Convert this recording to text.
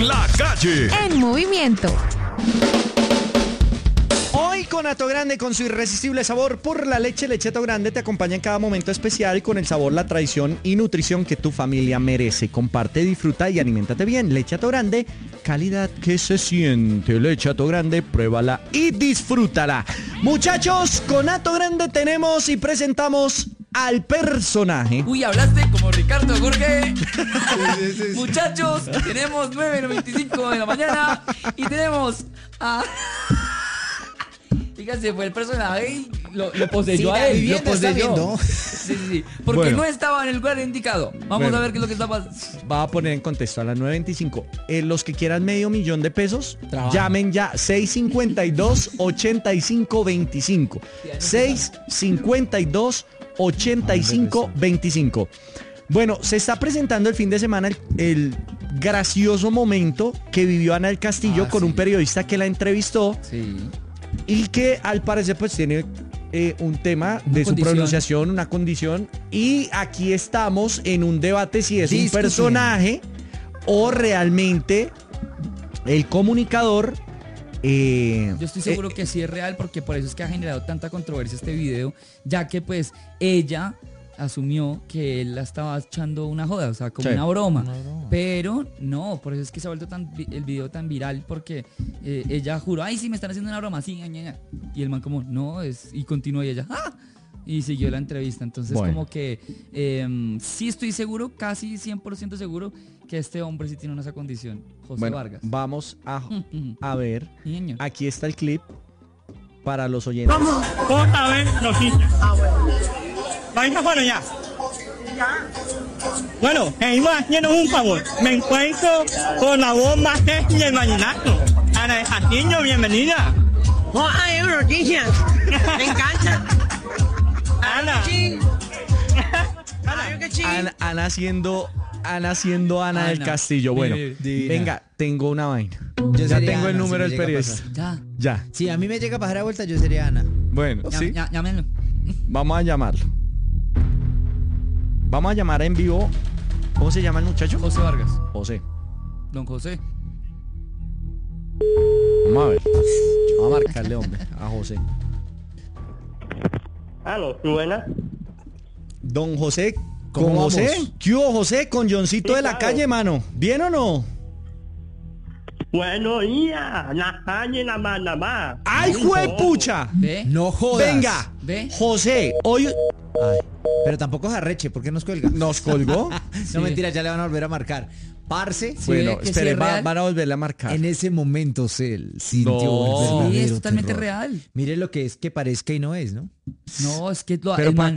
La Calle. En movimiento. Hoy con Ato Grande, con su irresistible sabor por la leche, Ato Grande te acompaña en cada momento especial con el sabor, la tradición y nutrición que tu familia merece. Comparte, disfruta y aliméntate bien. Leche Ato Grande, calidad que se siente. Leche Ato Grande, pruébala y disfrútala. Muchachos, con Ato Grande tenemos y presentamos al personaje. Uy, hablaste como Ricardo Jorge. Muchachos, tenemos 9:95 de la mañana y tenemos a... Fíjate, fue el personaje y lo poseyó a él. Lo poseyó. Sí. Porque bueno, no estaba en el lugar indicado. Vamos a ver qué es lo que está pasando. Va a poner en contexto a las 9:25. Los que quieran $500,000 de pesos, llamen ya 652-8525. 652-8525. Bueno, se está presentando el fin de semana el gracioso momento que vivió Ana del Castillo con un periodista que la entrevistó. Sí. Y que al parecer pues tiene un tema de su pronunciación, una condición. Y aquí estamos en un debate si es un personaje o realmente el comunicador. Yo estoy seguro que sí es real, porque por eso es que ha generado tanta controversia este video, ya que pues ella asumió que él la estaba echando una joda, o sea, como una broma. Pero no, por eso es que se ha vuelto el video tan viral, porque ella juró, ay, sí, me están haciendo una broma, sí, y el man como, no, y continuó y ella, ¡ah! Y siguió la entrevista. Entonces como que sí estoy seguro, casi 100% seguro, que este hombre sí tiene esa condición, José Vargas. Vamos a ver, aquí está el clip para los oyentes. Vamos a ver noticias. Vais afuera ya. Bueno, seguimos haciendo un favor. Me encuentro con la voz más sexy del vallenato. Ana del Castillo, bienvenida. Oh, hay noticias. Me encanta. Ana. Ana siendo Ana del Castillo. Bueno, venga, tengo una vaina. Ya tengo el número del periodista. Ya. Si a mí me llega a pasar a vuelta, yo sería Ana. Bueno, sí. Llámenlo. Vamos a llamarlo. Vamos a llamar en vivo. ¿Cómo se llama el muchacho? José Vargas. José. Don José. Vamos a ver. Vamos a marcarle, hombre, a José. Aló, buena. Don José. ¿Cómo ¿Con vamos? José? ¿Qué hubo, José? Con Johncito Sí, de la claro. calle, mano. ¿Bien o no? Bueno, ya, la calle nada más. ¡Ay, juepucha! ¿Ve? No jodas. Venga, ¿Ve? José, hoy... Ay, pero tampoco es arreche, ¿por qué nos cuelga? ¿Nos colgó? No, mentira, ya le van a volver a marcar. Parce, Bueno, que sí espere, es real. van a volverle a marcar. en ese momento se sintió No. el Sí, verdadero es totalmente terror. real. Mire lo que es que parezca y no es, ¿no? No, es que Pero el ¿para man